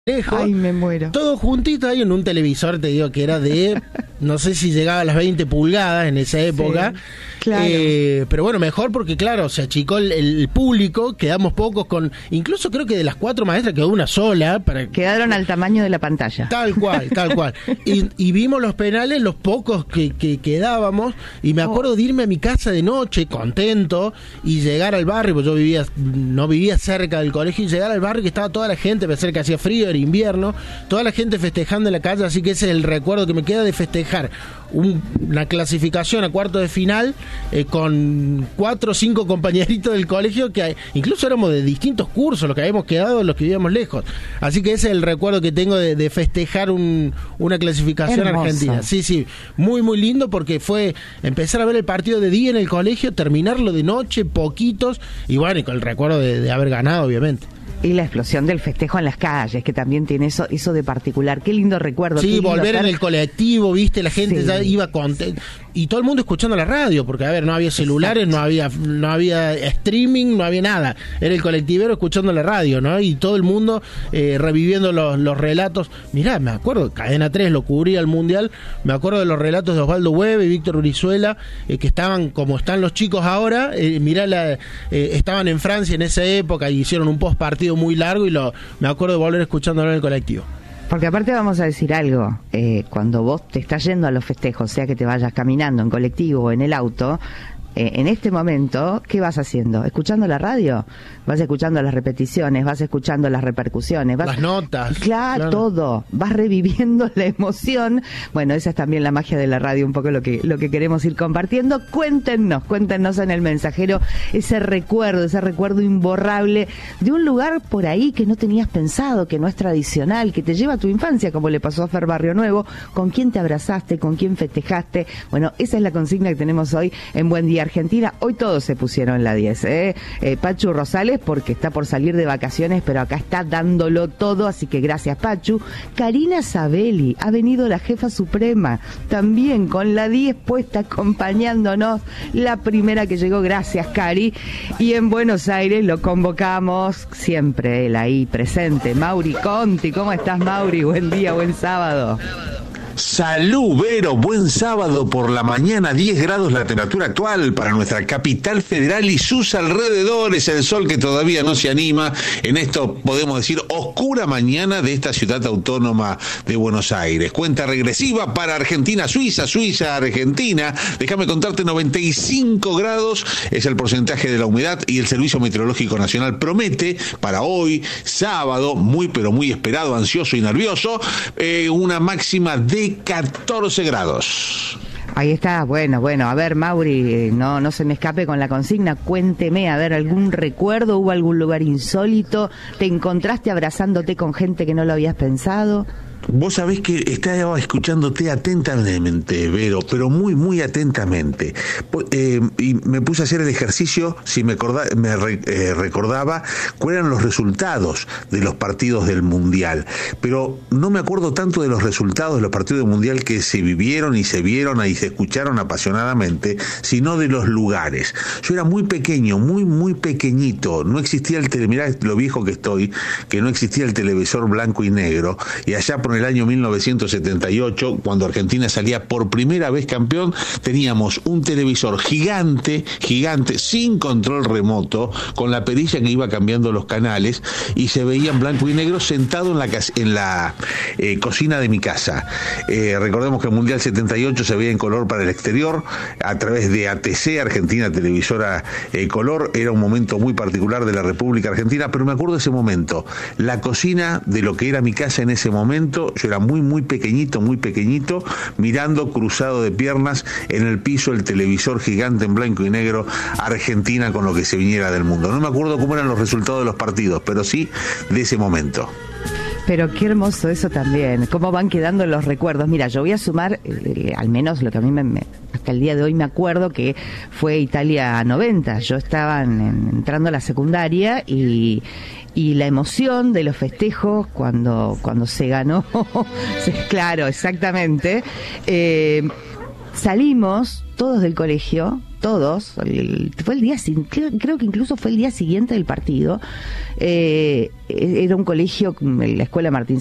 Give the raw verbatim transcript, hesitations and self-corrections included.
lejos. Ay, me muero. Todo juntito ahí en un televisor, te digo que era de, no sé si llegaba a las veinte pulgadas en esa época. Sí, claro. Eh, pero bueno, mejor porque claro, se achicó el, el público, quedamos pocos con, incluso creo que de las cuatro maestras quedó una sola. Para Quedaron al tamaño de la pantalla. Tal cual, tal cual. Y, y vimos los penales, los pocos que, que quedábamos, y me acuerdo de irme a mi casa de noche, contento, y llegar al barrio, porque yo vivía, no vivía cerca del colegio, y llegar al barrio que estaba toda la gente, pensé que hacía frío, era invierno, toda la gente festejando en la calle, así que ese es el recuerdo que me queda de festejar un, una clasificación a cuarto de final eh, con cuatro o cinco compañeritos del colegio que hay, incluso éramos de distintos cursos los que habíamos quedado, los que vivíamos lejos, así que ese es el recuerdo que tengo de, de festejar un, una clasificación Hermoso. argentina. Sí, sí, muy muy lindo porque fue empezar a ver el partido de día en el colegio, terminarlo de noche, poquitos, y bueno, y con el recuerdo de, de haber ganado, obviamente. Y la explosión del festejo en las calles, que también tiene eso eso de particular. Qué lindo recuerdo. Sí, lindo volver estar... en el colectivo, viste, la gente Sí. ya iba contenta. Y todo el mundo escuchando la radio, porque a ver, no había celulares, Exacto. no había no había streaming, no había nada. Era el colectivero escuchando la radio, ¿no? Y todo el mundo eh, reviviendo los, los relatos. Mirá, me acuerdo, Cadena tres lo cubría el Mundial, me acuerdo de los relatos de Osvaldo Hueve y Víctor Urizuela, eh, que estaban como están los chicos ahora. Eh, mirá, la, eh, estaban en Francia en esa época y hicieron un post partido muy largo y lo me acuerdo de volver escuchándolo en el colectivo. Porque aparte vamos a decir algo, eh, cuando vos te estás yendo a los festejos, sea que te vayas caminando en colectivo o en el auto, eh, en este momento, ¿qué vas haciendo? ¿Escuchando la radio? Vas escuchando las repeticiones, vas escuchando las repercusiones, vas... Las notas. Claro, Claro. todo. Vas reviviendo la emoción. Bueno, esa es también la magia de la radio, un poco lo que lo que queremos ir compartiendo. Cuéntenos, cuéntenos en el mensajero ese recuerdo, ese recuerdo imborrable de un lugar por ahí que no tenías pensado, que no es tradicional, que te lleva a tu infancia, como le pasó a Fer Barrio Nuevo. ¿Con quién te abrazaste? ¿Con quién festejaste? Bueno, esa es la consigna que tenemos hoy en Buen Día Argentina. Hoy todos se pusieron la diez, ¿eh? eh Pachu Rosales, porque está por salir de vacaciones, pero acá está dándolo todo, así que gracias, Pachu. Karina Sabelli, ha venido la jefa suprema, también con la diez puesta, acompañándonos, la primera que llegó, gracias, Cari. Y en Buenos Aires lo convocamos, siempre él ahí presente, Mauri Conti. ¿Cómo estás, Mauri? Buen día, buen sábado. Salud, Vero, buen sábado por la mañana, diez grados la temperatura actual para nuestra capital federal y sus alrededores, el sol que todavía no se anima en esto, podemos decir, oscura mañana de esta ciudad autónoma de Buenos Aires. Cuenta regresiva para Argentina, Suiza, Suiza, Argentina, déjame contarte, noventa y cinco grados es el porcentaje de la humedad y el Servicio Meteorológico Nacional promete para hoy, sábado, muy pero muy esperado, ansioso y nervioso, eh, una máxima de catorce grados. Ahí está, bueno, bueno, a ver, Mauri, no, no se me escape con la consigna, cuénteme, a ver, algún recuerdo, hubo algún lugar insólito, te encontraste abrazándote con gente que no lo habías pensado. Vos sabés que estaba escuchándote atentamente, Vero, pero muy, muy atentamente. Eh, y me puse a hacer el ejercicio, si me, acorda, me re, eh, recordaba cuáles eran los resultados de los partidos del Mundial. Pero no me acuerdo tanto de los resultados de los partidos del Mundial que se vivieron y se vieron y se escucharon apasionadamente, sino de los lugares. Yo era muy pequeño, muy, muy pequeñito. No existía el tele, mirá lo viejo que estoy, que no existía el televisor blanco y negro. Y allá por en el año mil novecientos setenta y ocho, cuando Argentina salía por primera vez campeón, teníamos un televisor gigante, gigante, sin control remoto, con la perilla que iba cambiando los canales, y se veía en blanco y negro sentado en la, en la eh, cocina de mi casa. Eh, recordemos que el Mundial setenta y ocho se veía en color para el exterior, a través de A T C, Argentina Televisora eh, Color. Era un momento muy particular de la República Argentina, pero me acuerdo de ese momento, la cocina de lo que era mi casa en ese momento. Yo era muy, muy pequeñito, muy pequeñito, mirando cruzado de piernas en el piso el televisor gigante en blanco y negro, Argentina con lo que se viniera del mundo. No me acuerdo cómo eran los resultados de los partidos, pero sí de ese momento. Pero qué hermoso eso también, cómo van quedando los recuerdos. Mira, yo voy a sumar, eh, al menos lo que a mí me, me, hasta el día de hoy me acuerdo, que fue Italia noventa. Yo estaba en, en, entrando a la secundaria y, y la emoción de los festejos cuando, cuando se ganó, claro, exactamente, eh, salimos todos del colegio todos, el, fue el día, creo, creo que incluso fue el día siguiente del partido, eh, era un colegio, la escuela Martín